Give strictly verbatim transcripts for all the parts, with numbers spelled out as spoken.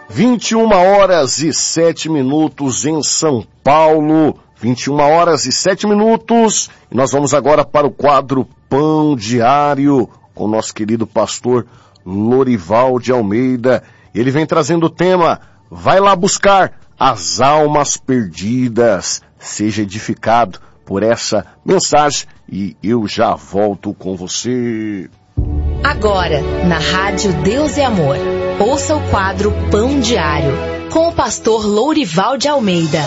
vinte e uma horas e sete minutos em São Paulo, vinte e uma horas e sete minutos, e nós vamos agora para o quadro Pão Diário, com o nosso querido pastor Lorival de Almeida. Ele vem trazendo o tema, vai lá buscar as almas perdidas, seja edificado por essa mensagem, e eu já volto com você. Agora, na Rádio Deus e Amor, ouça o quadro Pão Diário, com o pastor Lorival de Almeida.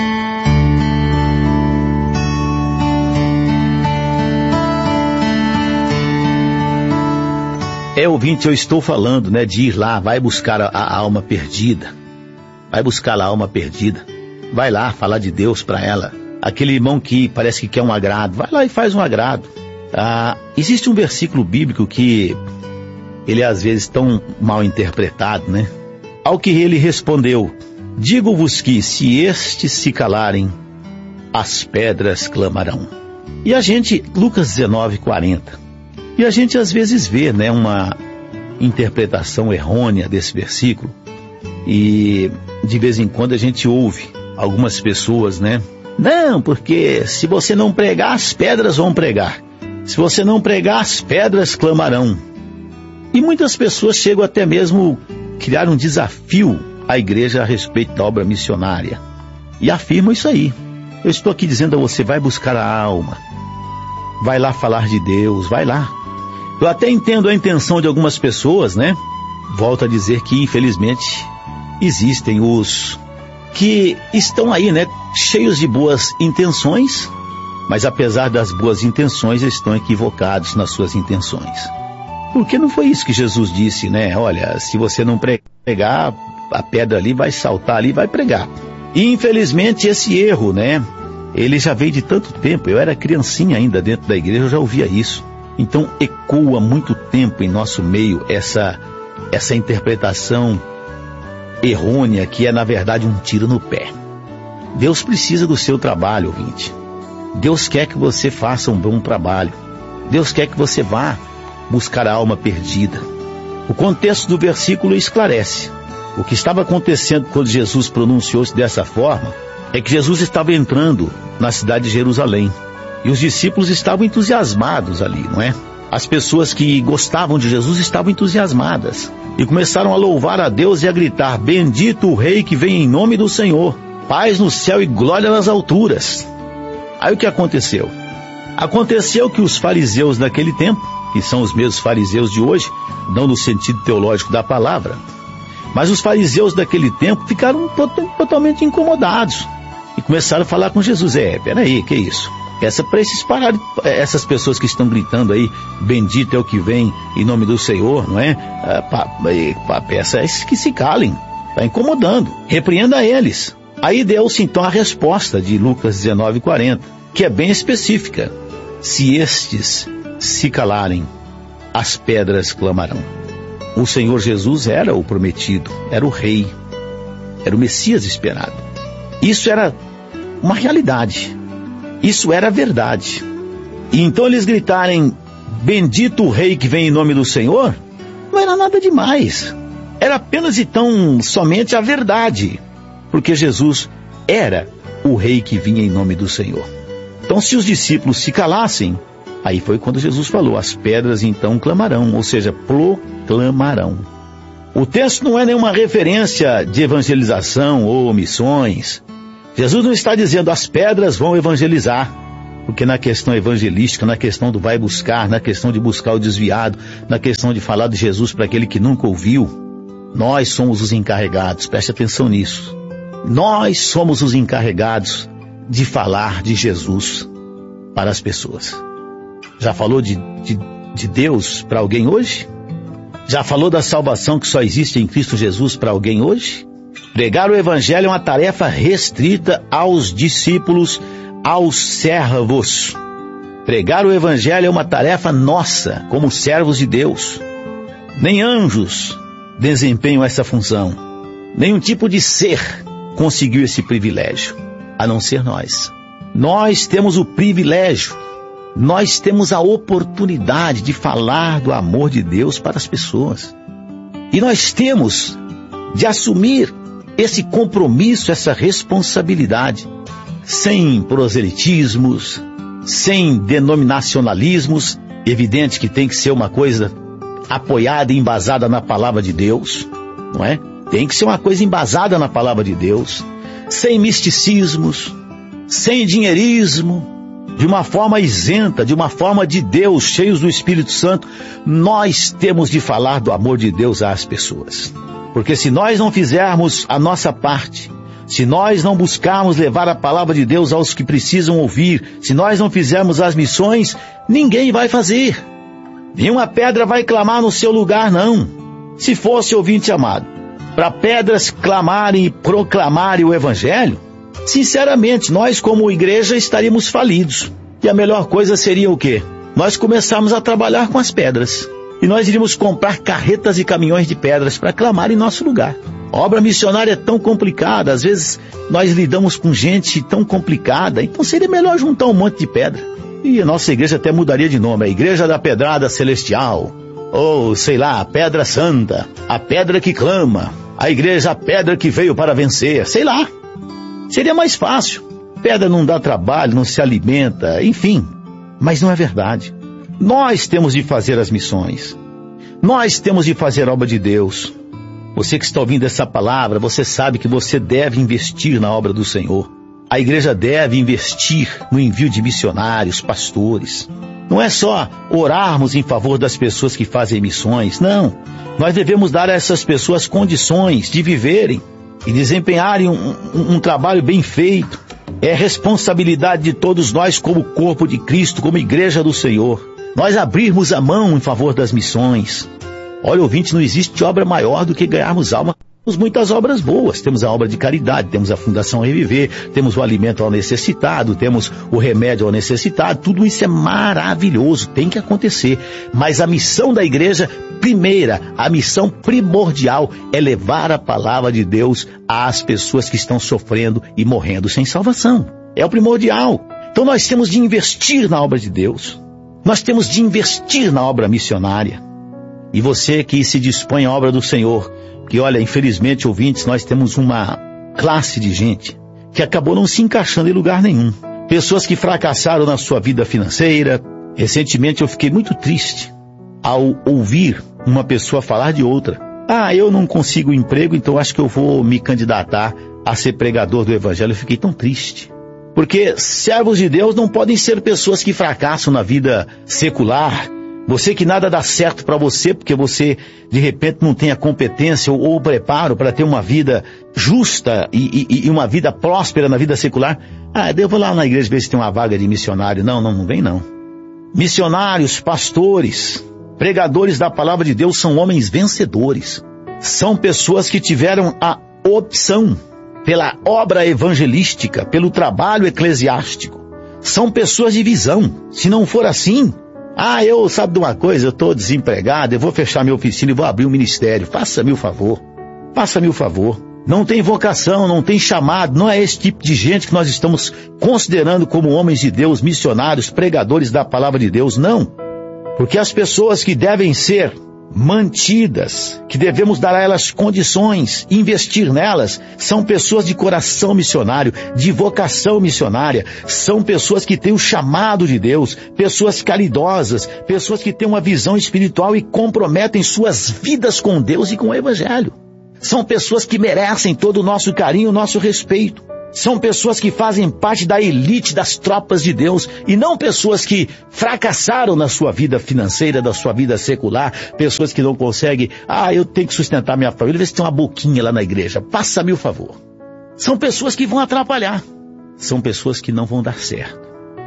É, ouvinte, eu estou falando, né, de ir lá, vai buscar a, a alma perdida. Vai buscar a alma perdida. Vai lá falar de Deus para ela. Aquele irmão que parece que quer um agrado, vai lá e faz um agrado. Ah, existe um versículo bíblico que ele é às vezes tão mal interpretado, né? Ao que ele respondeu, digo-vos que se estes se calarem, as pedras clamarão. E a gente, Lucas dezenove, quarenta, e a gente às vezes vê, né, uma interpretação errônea desse versículo, e de vez em quando a gente ouve algumas pessoas, né? Não, porque se você não pregar, as pedras vão pregar. Se você não pregar, as pedras clamarão. E muitas pessoas chegam até mesmo a criar um desafio à igreja a respeito da obra missionária. E afirmam isso aí. Eu estou aqui dizendo a você, vai buscar a alma. Vai lá falar de Deus, vai lá. Eu até entendo a intenção de algumas pessoas, né? Volto a dizer que, infelizmente, existem os que estão aí, né? Cheios de boas intenções, mas apesar das boas intenções, estão equivocados nas suas intenções. Porque não foi isso que Jesus disse, né? Olha, se você não pregar, a pedra ali vai saltar ali e vai pregar. E infelizmente esse erro, né? Ele já veio de tanto tempo. Eu era criancinha ainda dentro da igreja, eu já ouvia isso. Então ecoa muito tempo em nosso meio essa, essa interpretação errônea que é na verdade um tiro no pé. Deus precisa do seu trabalho, ouvinte. Deus quer que você faça um bom trabalho. Deus quer que você vá buscar a alma perdida. O contexto do versículo esclarece. O que estava acontecendo quando Jesus pronunciou-se dessa forma é que Jesus estava entrando na cidade de Jerusalém. E os discípulos estavam entusiasmados ali, não é? As pessoas que gostavam de Jesus estavam entusiasmadas. E começaram a louvar a Deus e a gritar, bendito o Rei que vem em nome do Senhor. Paz no céu e glória nas alturas. Aí o que aconteceu? Aconteceu que os fariseus daquele tempo, que são os mesmos fariseus de hoje, não no sentido teológico da palavra, mas os fariseus daquele tempo ficaram totalmente incomodados e começaram a falar com Jesus. É, peraí, que é isso? Essa, para esses parar, essas pessoas que estão gritando aí, bendito é o que vem em nome do Senhor, não é? Para peças que se calem, está incomodando, repreenda eles. Aí deu-se então a resposta de Lucas dezenove, quarenta, que é bem específica. Se estes se calarem, as pedras clamarão. O Senhor Jesus era o prometido, era o Rei, era o Messias esperado. Isso era uma realidade, isso era verdade. E então eles gritarem, bendito o Rei que vem em nome do Senhor, não era nada demais. Era apenas então somente a verdade. Porque Jesus era o Rei que vinha em nome do Senhor. Então, se os discípulos se calassem, aí foi quando Jesus falou, as pedras então clamarão, ou seja, proclamarão. O texto não é nenhuma referência de evangelização ou missões. Jesus não está dizendo, as pedras vão evangelizar, porque na questão evangelística, na questão do vai buscar, na questão de buscar o desviado, na questão de falar de Jesus para aquele que nunca ouviu, nós somos os encarregados, preste atenção nisso. Nós somos os encarregados de falar de Jesus para as pessoas. Já falou de, de, de Deus para alguém hoje? Já falou da salvação que só existe em Cristo Jesus para alguém hoje? Pregar o Evangelho é uma tarefa restrita aos discípulos, aos servos. Pregar o Evangelho é uma tarefa nossa, como servos de Deus. Nem anjos desempenham essa função. Nenhum tipo de ser conseguiu esse privilégio, a não ser nós. Nós temos o privilégio, nós temos a oportunidade de falar do amor de Deus para as pessoas. E nós temos, de assumir esse compromisso, essa responsabilidade, sem proselitismos, sem denominacionalismos. Evidente que tem que ser uma coisa apoiada e embasada na palavra de Deus, não é? Tem que ser uma coisa embasada na palavra de Deus, sem misticismos, sem dinheirismo, de uma forma isenta, de uma forma de Deus, cheios do Espírito Santo. Nós temos de falar do amor de Deus às pessoas. Porque se nós não fizermos a nossa parte, se nós não buscarmos levar a palavra de Deus aos que precisam ouvir, se nós não fizermos as missões, ninguém vai fazer. Nenhuma pedra vai clamar no seu lugar, não. Se fosse, ouvinte amado, para pedras clamarem e proclamarem o Evangelho, sinceramente, nós como igreja estaríamos falidos. E a melhor coisa seria o quê? Nós começarmos a trabalhar com as pedras. E nós iríamos comprar carretas e caminhões de pedras para clamar em nosso lugar. A obra missionária é tão complicada, às vezes nós lidamos com gente tão complicada, então seria melhor juntar um monte de pedra. E a nossa igreja até mudaria de nome, a Igreja da Pedrada Celestial, ou sei lá, a Pedra Santa, a Pedra que Clama, a Igreja a Pedra que Veio para Vencer, sei lá. Seria mais fácil. Pedra não dá trabalho, não se alimenta, enfim. Mas não é verdade. Nós temos de fazer as missões. Nós temos de fazer a obra de Deus. Você que está ouvindo essa palavra, você sabe que você deve investir na obra do Senhor. A igreja deve investir no envio de missionários, pastores. Não é só orarmos em favor das pessoas que fazem missões, não. Nós devemos dar a essas pessoas condições de viverem e desempenharem um, um, um trabalho bem feito. É responsabilidade de todos nós como corpo de Cristo, como igreja do Senhor. Nós abrirmos a mão em favor das missões. Olha, ouvinte, não existe obra maior do que ganharmos alma. Temos muitas obras boas, temos a obra de caridade, temos a Fundação Reviver, temos o alimento ao necessitado, temos o remédio ao necessitado, tudo isso é maravilhoso, tem que acontecer. Mas a missão da igreja, primeira, a missão primordial é levar a palavra de Deus às pessoas que estão sofrendo e morrendo sem salvação. É o primordial. Então nós temos de investir na obra de Deus, nós temos de investir na obra missionária. E você que se dispõe à obra do Senhor, que olha, infelizmente, ouvintes, nós temos uma classe de gente que acabou não se encaixando em lugar nenhum. Pessoas que fracassaram na sua vida financeira. Recentemente eu fiquei muito triste ao ouvir uma pessoa falar de outra. Ah, eu não consigo emprego, então acho que eu vou me candidatar a ser pregador do Evangelho. Eu fiquei tão triste. Porque servos de Deus não podem ser pessoas que fracassam na vida secular. Você que nada dá certo para você, porque você, de repente, não tem a competência ou, ou o preparo para ter uma vida justa e, e, e uma vida próspera na vida secular. Ah, eu vou lá na igreja ver se tem uma vaga de missionário. Não, não, não vem não. Missionários, pastores, pregadores da palavra de Deus são homens vencedores. São pessoas que tiveram a opção pela obra evangelística, pelo trabalho eclesiástico. São pessoas de visão. Se não for assim... Ah, eu, sabe de uma coisa, eu estou desempregado, eu vou fechar minha oficina e vou abrir um ministério. Faça-me o favor. Faça-me o favor. Não tem vocação, não tem chamado, não é esse tipo de gente que nós estamos considerando como homens de Deus, missionários, pregadores da palavra de Deus, não. Porque as pessoas que devem ser mantidas, que devemos dar a elas condições, investir nelas, são pessoas de coração missionário, de vocação missionária, são pessoas que têm o chamado de Deus, pessoas caridosas, pessoas que têm uma visão espiritual e comprometem suas vidas com Deus e com o Evangelho. São pessoas que merecem todo o nosso carinho, o nosso respeito. São pessoas que fazem parte da elite das tropas de Deus e não pessoas que fracassaram na sua vida financeira, da sua vida secular, pessoas que não conseguem, ah, eu tenho que sustentar minha família, vê se tem uma boquinha lá na igreja, faça-me o favor. São pessoas que vão atrapalhar, são pessoas que não vão dar certo.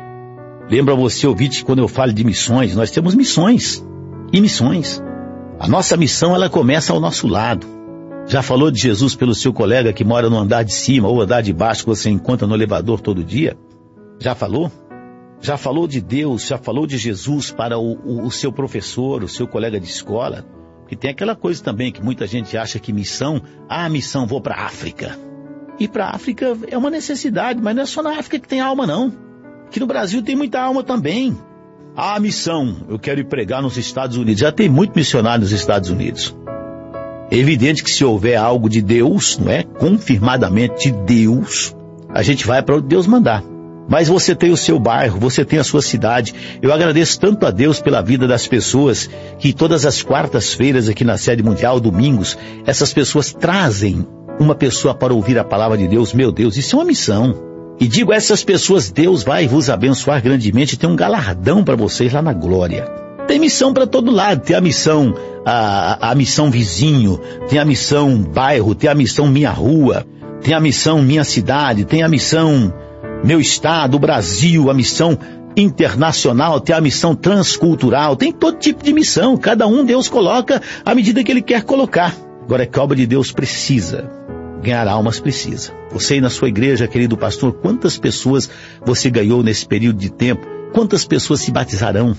Lembra você, ouvinte, que quando eu falo de missões, nós temos missões e missões. A nossa missão, ela começa ao nosso lado. Já falou de Jesus pelo seu colega que mora no andar de cima ou andar de baixo que você encontra no elevador todo dia? Já falou? Já falou de Deus, já falou de Jesus para o, o, o seu professor, o seu colega de escola? E tem aquela coisa também que muita gente acha que missão, ah, missão, vou para a África. Ir para a África é uma necessidade, mas não é só na África que tem alma, não. Aqui no Brasil tem muita alma também. Ah, missão, eu quero ir pregar nos Estados Unidos. Já tem muito missionário nos Estados Unidos. É evidente que se houver algo de Deus, não é? Confirmadamente de Deus, a gente vai para onde Deus mandar. Mas você tem o seu bairro, você tem a sua cidade. Eu agradeço tanto a Deus pela vida das pessoas que todas as quartas-feiras aqui na Sede Mundial, domingos, essas pessoas trazem uma pessoa para ouvir a palavra de Deus. Meu Deus, isso é uma missão. E digo a essas pessoas, Deus vai vos abençoar grandemente, tem um galardão para vocês lá na glória. Tem missão para todo lado, tem a missão, a, a missão vizinho, tem a missão bairro, tem a missão minha rua, tem a missão minha cidade, tem a missão meu estado, Brasil, a missão internacional, tem a missão transcultural, tem todo tipo de missão, cada um Deus coloca à medida que Ele quer colocar. Agora é que a obra de Deus precisa, ganhar almas precisa. Você aí na sua igreja, querido pastor, quantas pessoas você ganhou nesse período de tempo? Quantas pessoas se batizarão?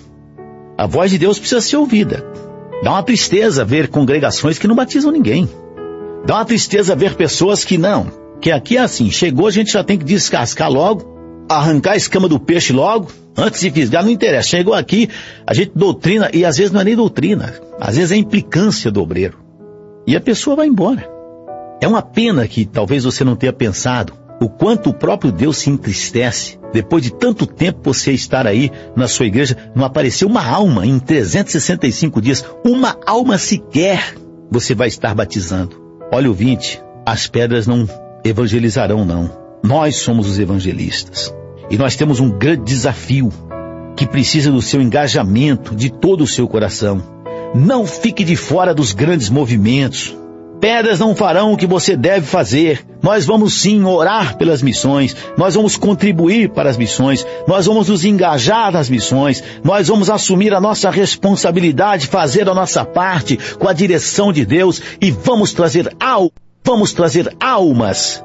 A voz de Deus precisa ser ouvida. Dá uma tristeza ver congregações que não batizam ninguém. Dá uma tristeza ver pessoas que não... Que aqui é assim, chegou, a gente já tem que descascar logo, arrancar a escama do peixe logo, antes de fisgar, não interessa. Chegou aqui, a gente doutrina, e às vezes não é nem doutrina, às vezes é implicância do obreiro. E a pessoa vai embora. É uma pena que talvez você não tenha pensado o quanto o próprio Deus se entristece. Depois de tanto tempo você estar aí na sua igreja, não apareceu uma alma em trezentos e sessenta e cinco dias, uma alma sequer você vai estar batizando. Olha, ouvinte, as pedras não evangelizarão, não. Nós somos os evangelistas. E nós temos um grande desafio que precisa do seu engajamento, de todo o seu coração. Não fique de fora dos grandes movimentos. Pedras não farão o que você deve fazer. Nós vamos sim orar pelas missões. Nós vamos contribuir para as missões. Nós vamos nos engajar nas missões. Nós vamos assumir a nossa responsabilidade, fazer a nossa parte com a direção de Deus e vamos trazer algo. Vamos trazer almas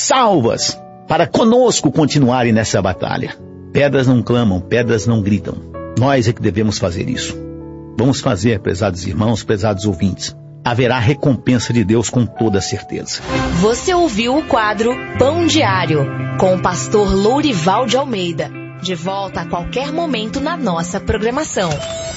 salvas para conosco continuarem nessa batalha. Pedras não clamam, pedras não gritam. Nós é que devemos fazer isso. Vamos fazer, prezados irmãos, prezados ouvintes. Haverá recompensa de Deus com toda certeza. Você ouviu o quadro Pão Diário, com o pastor Lourival de Almeida. De volta a qualquer momento na nossa programação.